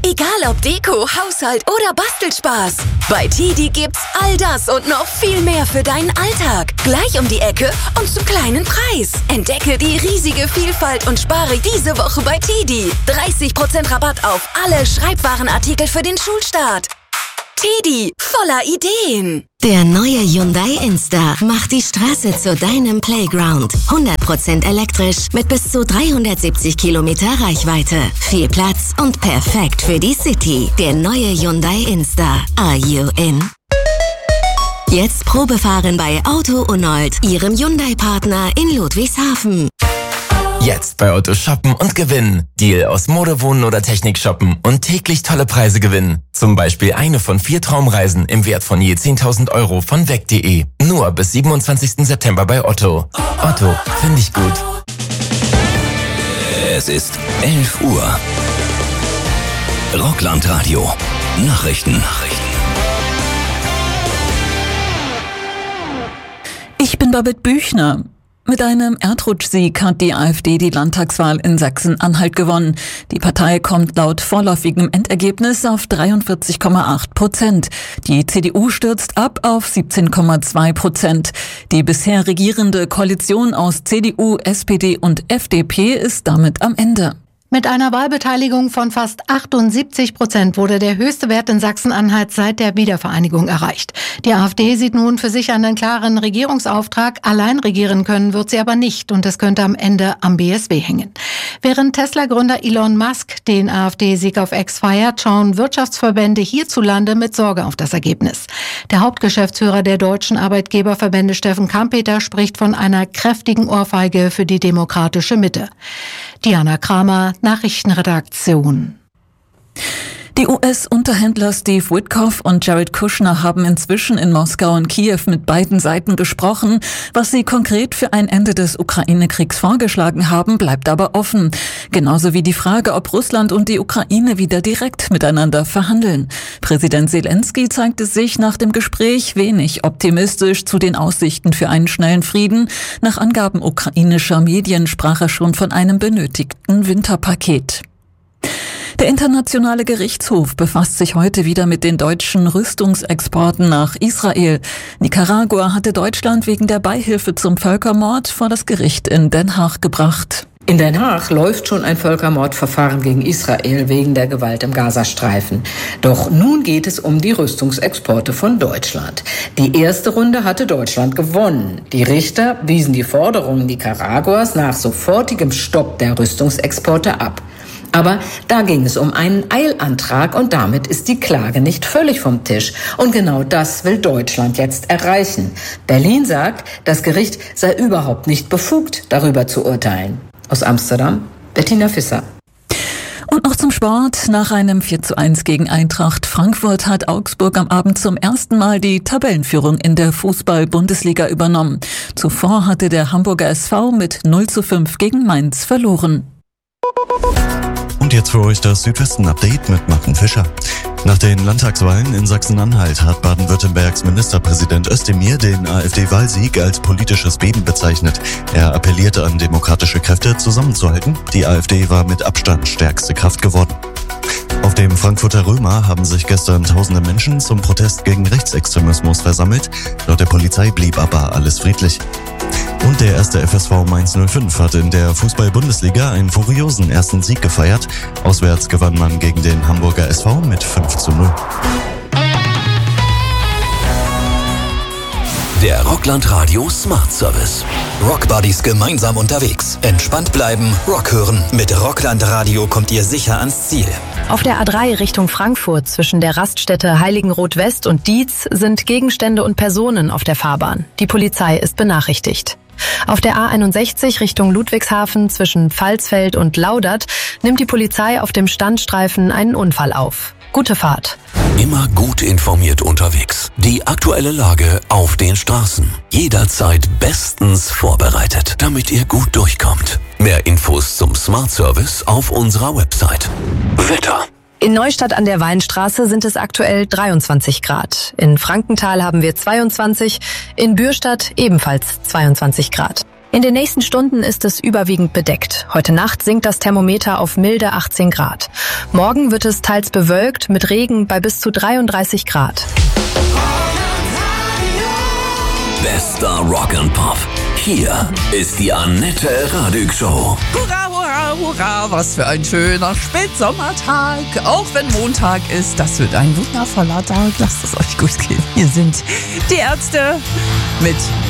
Egal ob Deko, Haushalt oder Bastelspaß. Bei TIDI gibt's all das und noch viel mehr für deinen Alltag. Gleich um die Ecke und zum kleinen Preis. Entdecke die riesige Vielfalt und spare diese Woche bei TIDI. 30% Rabatt auf alle Schreibwarenartikel für den Schulstart. TIDI, voller Ideen. Der neue Hyundai Insta macht die Straße zu deinem Playground. 100% elektrisch mit bis zu 370 Kilometer Reichweite. Viel Platz und perfekt für die City. Der neue Hyundai Insta. Are you in? Jetzt Probefahren bei Auto Unold, Ihrem Hyundai-Partner in Ludwigshafen. Jetzt bei Otto shoppen und gewinnen. Deal aus Mode, Wohnen oder Technik shoppen und täglich tolle Preise gewinnen. Zum Beispiel eine von 4 Traumreisen im Wert von je 10.000 Euro von weg.de. Nur bis 27. September bei Otto. Otto, finde ich gut. Es ist 11 Uhr. Rockland-Radio. Nachrichten. Ich bin Babette Büchner. Mit einem Erdrutschsieg hat die AfD die Landtagswahl in Sachsen-Anhalt gewonnen. Die Partei kommt laut vorläufigem Endergebnis auf 43,8%. Die CDU stürzt ab auf 17,2%. Die bisher regierende Koalition aus CDU, SPD und FDP ist damit am Ende. Mit einer Wahlbeteiligung von fast 78% wurde der höchste Wert in Sachsen-Anhalt seit der Wiedervereinigung erreicht. Die AfD sieht nun für sich einen klaren Regierungsauftrag. Allein regieren können wird sie aber nicht und es könnte am Ende am BSW hängen. Während Tesla-Gründer Elon Musk den AfD-Sieg auf X feiert, schauen Wirtschaftsverbände hierzulande mit Sorge auf das Ergebnis. Der Hauptgeschäftsführer der deutschen Arbeitgeberverbände Steffen Kampeter spricht von einer kräftigen Ohrfeige für die demokratische Mitte. Diana Kramer, Nachrichtenredaktion. Die US-Unterhändler Steve Witkoff und Jared Kushner haben inzwischen in Moskau und Kiew mit beiden Seiten gesprochen. Was sie konkret für ein Ende des Ukraine-Kriegs vorgeschlagen haben, bleibt aber offen. Genauso wie die Frage, ob Russland und die Ukraine wieder direkt miteinander verhandeln. Präsident Zelensky zeigte sich nach dem Gespräch wenig optimistisch zu den Aussichten für einen schnellen Frieden. Nach Angaben ukrainischer Medien sprach er schon von einem benötigten Winterpaket. Der Internationale Gerichtshof befasst sich heute wieder mit den deutschen Rüstungsexporten nach Israel. Nicaragua hatte Deutschland wegen der Beihilfe zum Völkermord vor das Gericht in Den Haag gebracht. In Den Haag läuft schon ein Völkermordverfahren gegen Israel wegen der Gewalt im Gazastreifen. Doch nun geht es um die Rüstungsexporte von Deutschland. Die erste Runde hatte Deutschland gewonnen. Die Richter wiesen die Forderungen Nicaraguas nach sofortigem Stopp der Rüstungsexporte ab. Aber da ging es um einen Eilantrag und damit ist die Klage nicht völlig vom Tisch. Und genau das will Deutschland jetzt erreichen. Berlin sagt, das Gericht sei überhaupt nicht befugt, darüber zu urteilen. Aus Amsterdam, Bettina Fisser. Und noch zum Sport. Nach einem 4:1 gegen Eintracht Frankfurt hat Augsburg am Abend zum ersten Mal die Tabellenführung in der Fußball-Bundesliga übernommen. Zuvor hatte der Hamburger SV mit 0:5 gegen Mainz verloren. Und jetzt für euch das Südwesten-Update mit Martin Fischer. Nach den Landtagswahlen in Sachsen-Anhalt hat Baden-Württembergs Ministerpräsident Özdemir den AfD-Wahlsieg als politisches Beben bezeichnet. Er appellierte an demokratische Kräfte, zusammenzuhalten. Die AfD war mit Abstand stärkste Kraft geworden. Auf dem Frankfurter Römer haben sich gestern tausende Menschen zum Protest gegen Rechtsextremismus versammelt. Laut der Polizei blieb aber alles friedlich. Und der erste FSV Mainz 05 hat in der Fußball-Bundesliga einen furiosen ersten Sieg gefeiert. Auswärts gewann man gegen den Hamburger SV mit 5:0. Der Rockland Radio Smart Service. Rockbuddies gemeinsam unterwegs. Entspannt bleiben, Rock hören. Mit Rockland Radio kommt ihr sicher ans Ziel. Auf der A3 Richtung Frankfurt zwischen der Raststätte Heiligenroth West und Dietz sind Gegenstände und Personen auf der Fahrbahn. Die Polizei ist benachrichtigt. Auf der A61 Richtung Ludwigshafen zwischen Pfalzfeld und Laudert nimmt die Polizei auf dem Standstreifen einen Unfall auf. Gute Fahrt. Immer gut informiert unterwegs. Die aktuelle Lage auf den Straßen. Jederzeit bestens vorbereitet, damit ihr gut durchkommt. Mehr Infos zum Smart Service auf unserer Website. Wetter. In Neustadt an der Weinstraße sind es aktuell 23 Grad. In Frankenthal haben wir 22, in Bürstadt ebenfalls 22 Grad. In den nächsten Stunden ist es überwiegend bedeckt. Heute Nacht sinkt das Thermometer auf milde 18 Grad. Morgen wird es teils bewölkt mit Regen bei bis zu 33 Grad. Bester Rock and Pop. Hier ist die Annette Radig Show. Hurra, hurra, hurra, was für ein schöner Spätsommertag. Auch wenn Montag ist, das wird ein wundervoller Tag. Lasst es euch gut gehen. Hier sind die Ärzte mit